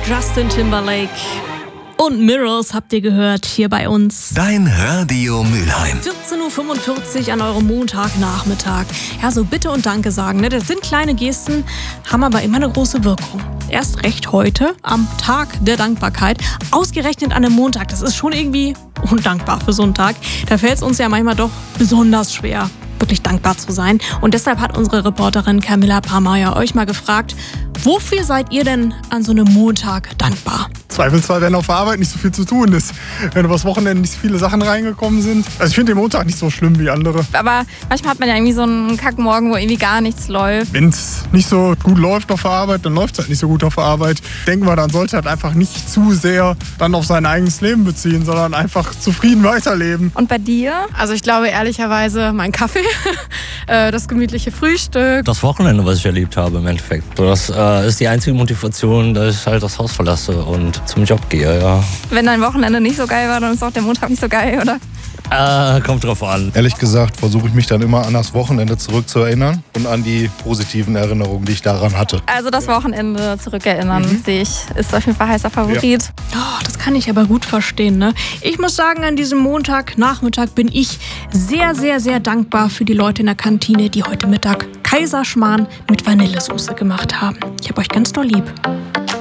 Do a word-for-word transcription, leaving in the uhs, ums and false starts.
Justin Timberlake und Mirrors habt ihr gehört hier bei uns. Dein Radio Mülheim. vierzehn Uhr fünfundvierzig an eurem Montagnachmittag. Ja, so Bitte und Danke sagen, ne? Das sind kleine Gesten, haben aber immer eine große Wirkung. Erst recht heute, am Tag der Dankbarkeit, ausgerechnet an einem Montag. Das ist schon irgendwie undankbar für so einen Tag. Da fällt es uns ja manchmal doch besonders schwer, wirklich dankbar zu sein. Und deshalb hat unsere Reporterin Camilla Parmeier euch mal gefragt, wofür seid ihr denn an so einem Montag dankbar? Zweifelsfall, wenn auf der Arbeit nicht so viel zu tun ist. Wenn übers Wochenende nicht so viele Sachen reingekommen sind. Also ich finde den Montag nicht so schlimm wie andere. Aber manchmal hat man ja irgendwie so einen Kackmorgen, wo irgendwie gar nichts läuft. Wenn es nicht so gut läuft auf der Arbeit, dann läuft es halt nicht so gut auf der Arbeit. Denken wir, dann sollte halt einfach nicht zu sehr dann auf sein eigenes Leben beziehen, sondern einfach zufrieden weiterleben. Und bei dir? Also ich glaube ehrlicherweise mein Kaffee, das gemütliche Frühstück. Das Wochenende, was ich erlebt habe im Endeffekt. Das äh, ist die einzige Motivation, dass ich halt das Haus verlasse und zum Job gehe, ja. Wenn dein Wochenende nicht so geil war, dann ist auch der Montag nicht so geil, oder? Äh, kommt drauf an. Ehrlich gesagt versuche ich mich dann immer an das Wochenende zurückzuerinnern und an die positiven Erinnerungen, die ich daran hatte. Also das Wochenende zurückerinnern, mhm. sehe ich, ist auf jeden Fall heißer Favorit. Ja. Oh, das kann ich aber gut verstehen, ne? Ich muss sagen, an diesem Montagnachmittag bin ich sehr, sehr, sehr dankbar für die Leute in der Kantine, die heute Mittag Kaiserschmarrn mit Vanillesoße gemacht haben. Ich hab euch ganz doll lieb.